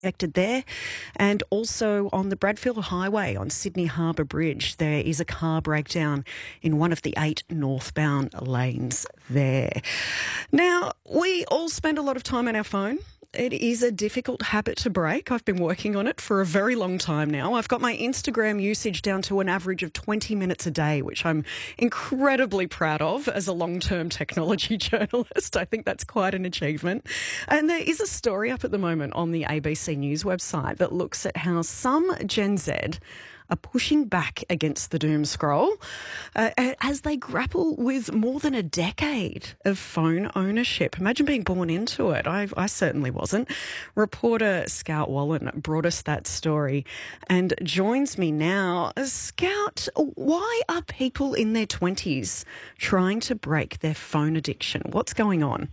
affected there. And also on the Bradfield Highway on Sydney Harbour Bridge, there is a car breakdown in one of the 8 northbound lanes there. Now, we all spend a lot of time on our phone. It is a difficult habit to break. I've been working on it for a very long time now. I've got my Instagram usage down to an average of 20 minutes a day, which I'm incredibly proud of as a long-term technology journalist. I think that's quite an achievement. And there is a story up at the moment on the ABC News website that looks at how some Gen Z are pushing back against the doom scroll as they grapple with more than a decade of phone ownership. Imagine being born into it. I certainly wasn't. Reporter Scout Wallen brought us that story and joins me now. Scout, why are people in their 20s trying to break their phone addiction? What's going on?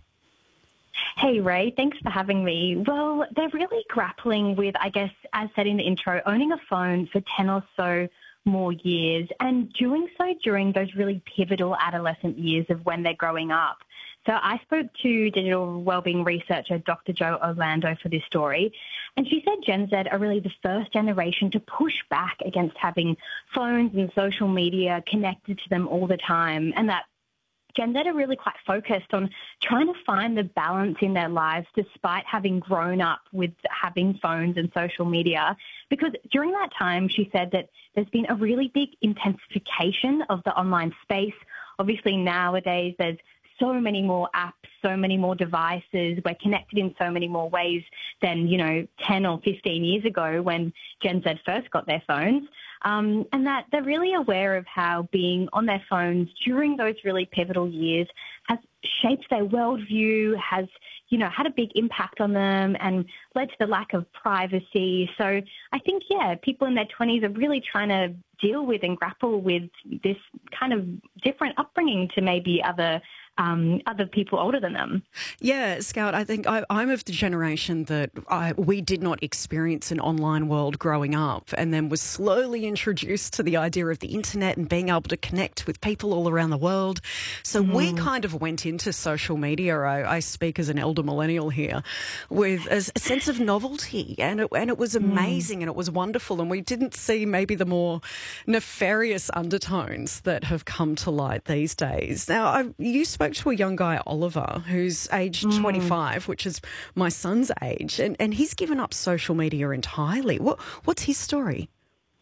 Hey, Ray, thanks for having me. Well, they're really grappling with, I guess, as said in the intro, owning a phone for 10 or so more years and doing so during those really pivotal adolescent years of when they're growing up. So I spoke to digital wellbeing researcher Dr. Jo Orlando for this story, and she said Gen Z are really the first generation to push back against having phones and social media connected to them all the time, and that Gen Z are really quite focused on trying to find the balance in their lives despite having grown up with having phones and social media. Because during that time, she said that there's been a really big intensification of the online space. Obviously, nowadays, there's so many more apps, so many more devices. We're connected in so many more ways than, 10 or 15 years ago when Gen Z first got their phones. And that they're really aware of how being on their phones during those really pivotal years has shaped their worldview, has, had a big impact on them and led to the lack of privacy. So I think, people in their 20s are really trying to deal with and grapple with this kind of different upbringing to maybe other people older than them. Yeah, Scout, I think I'm of the generation that we did not experience an online world growing up and then was slowly introduced to the idea of the internet and being able to connect with people all around the world. So we kind of went into social media, I speak as an elder millennial here, with a sense of novelty, and it was amazing and it was wonderful, and we didn't see maybe the more nefarious undertones that have come to light these days. Now, you spoke to a young guy, Oliver, who's aged 25, which is my son's age, and he's given up social media entirely. What's his story?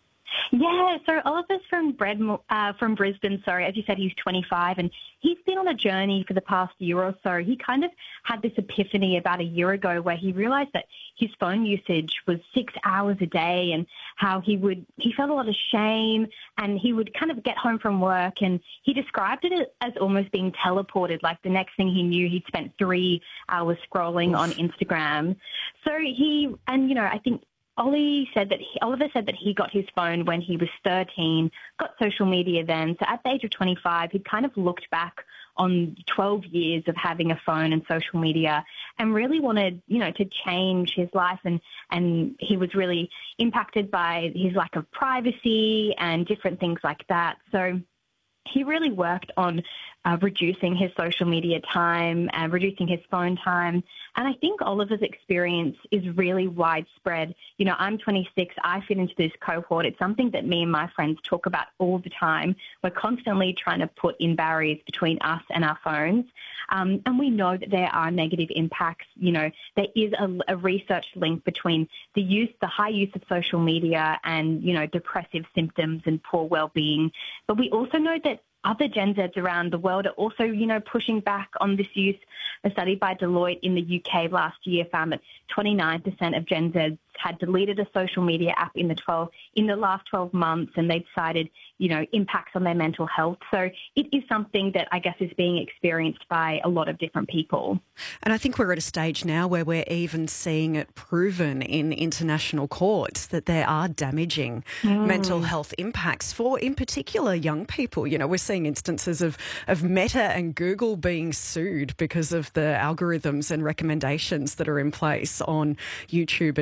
Yeah, so Oliver's from Brisbane, as you said, he's 25, and he's been on a journey for the past year or so. He kind of had this epiphany about a year ago where he realised that his phone usage was 6 hours a day, and how he felt a lot of shame, and he would kind of get home from work, and he described it as almost being teleported, like the next thing he knew, he'd spent 3 hours scrolling on Instagram. So I think Oliver said that he got his phone when he was 13, got social media then. So at the age of 25, he'd kind of looked back on 12 years of having a phone and social media and really wanted, to change his life. And he was really impacted by his lack of privacy and different things like that. So he really worked on reducing his social media time and reducing his phone time. And I think Oliver's experience is really widespread. I'm 26. I fit into this cohort. It's something that me and my friends talk about all the time. We're constantly trying to put in barriers between us and our phones. And we know that there are negative impacts. There is a research link between the high use of social media and, depressive symptoms and poor well-being. But we also know that other Gen Zs around the world are also, pushing back on this use. A study by Deloitte in the UK last year found that 29% of Gen Zs had deleted a social media app in the last 12 months, and they'd cited, impacts on their mental health. So it is something that I guess is being experienced by a lot of different people. And I think we're at a stage now where we're even seeing it proven in international courts that there are damaging mental health impacts for, in particular, young people. We're seeing instances of Meta and Google being sued because of the algorithms and recommendations that are in place on YouTube and Instagram.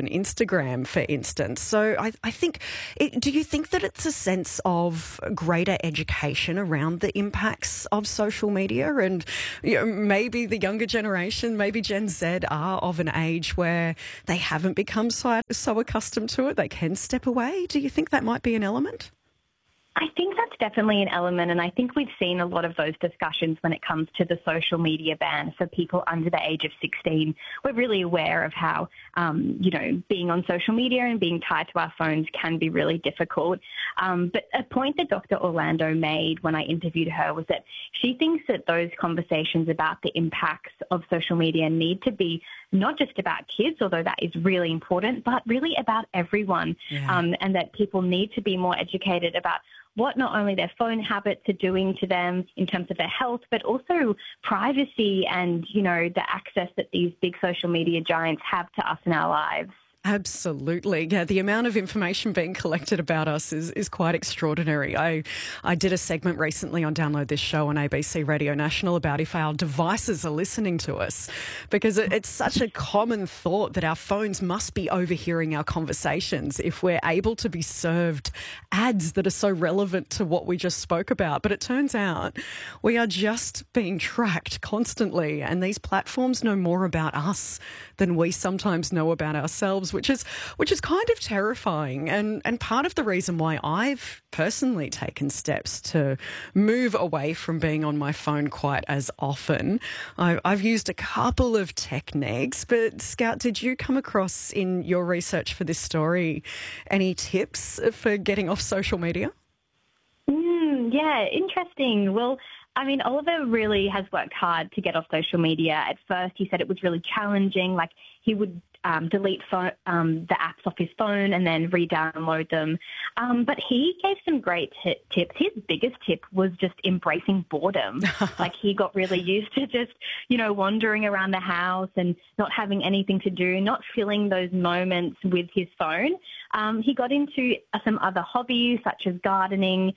Instagram, for instance. So I think, do you think that it's a sense of greater education around the impacts of social media? And maybe the younger generation, maybe Gen Z, are of an age where they haven't become so accustomed to it, they can step away. Do you think that might be an element? I think that's definitely an element, and I think we've seen a lot of those discussions when it comes to the social media ban for people under the age of 16. We're really aware of how, being on social media and being tied to our phones can be really difficult. But a point that Dr. Orlando made when I interviewed her was that she thinks that those conversations about the impacts of social media need to be not just about kids, although that is really important, but really about everyone, and that people need to be more educated about what not only their phone habits are doing to them in terms of their health, but also privacy and, the access that these big social media giants have to us in our lives. Absolutely. Yeah, the amount of information being collected about us is quite extraordinary. I did a segment recently on Download This Show on ABC Radio National about if our devices are listening to us, because it's such a common thought that our phones must be overhearing our conversations if we're able to be served ads that are so relevant to what we just spoke about. But it turns out we are just being tracked constantly, and these platforms know more about us than we sometimes know about ourselves, which is kind of terrifying, and part of the reason why I've personally taken steps to move away from being on my phone quite as often. I've used a couple of techniques, but Scout, did you come across in your research for this story any tips for getting off social media? Yeah, interesting. Well, Oliver really has worked hard to get off social media. At first, he said it was really challenging. Like, he would delete the apps off his phone and then re-download them. But he gave some great tips. His biggest tip was just embracing boredom. Like, he got really used to just, wandering around the house and not having anything to do, not filling those moments with his phone. He got into some other hobbies such as gardening,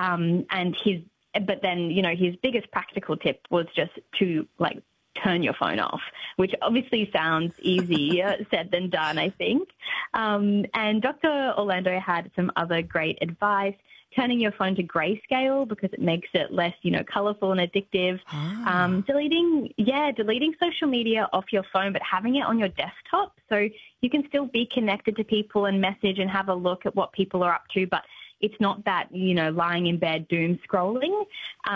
but then, his biggest practical tip was just to, turn your phone off, which obviously sounds easier said than done, I think. And Dr. Orlando had some other great advice. Turning your phone to grayscale because it makes it less, colourful and addictive. Deleting social media off your phone, but having it on your desktop so you can still be connected to people and message and have a look at what people are up to, but it's not that, lying in bed doom scrolling.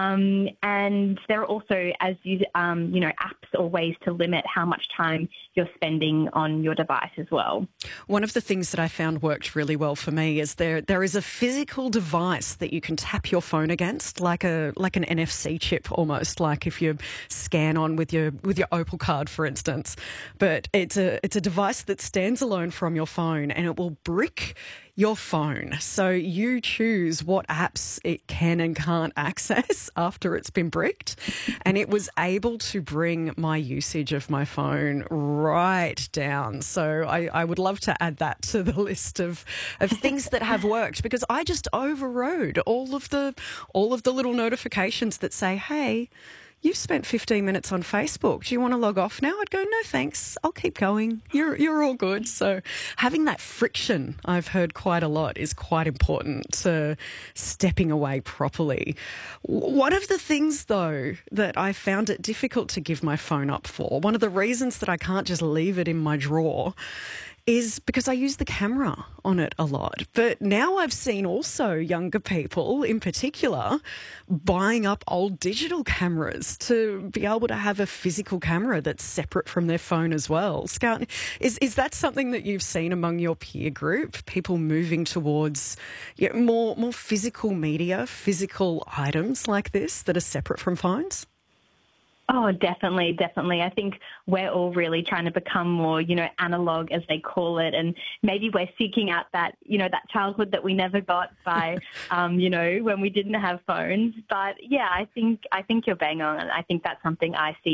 And there are also, apps or ways to limit how much time you're spending on your device as well. One of the things that I found worked really well for me is there is a physical device that you can tap your phone against, like an NFC chip almost, like if you scan on with your Opal card, for instance. But it's a device that stands alone from your phone, and it will brick your phone. So you choose what apps it can and can't access after it's been bricked. And it was able to bring my usage of my phone right down. So I would love to add that to the list of things that have worked, because I just overrode all of the little notifications that say, hey, you've spent 15 minutes on Facebook. Do you want to log off now? I'd go, no, thanks. I'll keep going. You're all good. So having that friction, I've heard quite a lot, is quite important to stepping away properly. One of the things, though, that I found it difficult to give my phone up for, one of the reasons that I can't just leave it in my drawer, is because I use the camera on it a lot. But now I've seen also younger people in particular buying up old digital cameras to be able to have a physical camera that's separate from their phone as well. Scout, is that something that you've seen among your peer group, people moving towards more physical media, physical items like this that are separate from phones? Oh, definitely. I think we're all really trying to become more, analog, as they call it, and maybe we're seeking out that, that childhood that we never got by, when we didn't have phones. But yeah, I think you're bang on, and I think that's something I see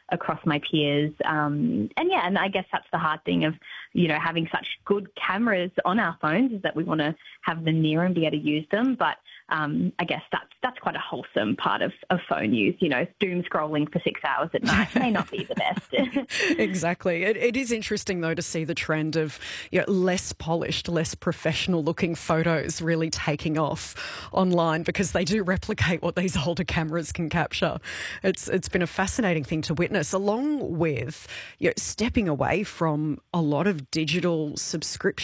across my peers. And I guess that's the hard thing of, having such good cameras on our phones, is that we want to have them near and be able to use them. But I guess that's quite a wholesome part of phone use. Doom scrolling for 6 hours at night may not be the best. Exactly. It is interesting, though, to see the trend of less polished, less professional-looking photos really taking off online, because they do replicate what these older cameras can capture. It's been a fascinating thing to witness, along with stepping away from a lot of digital subscription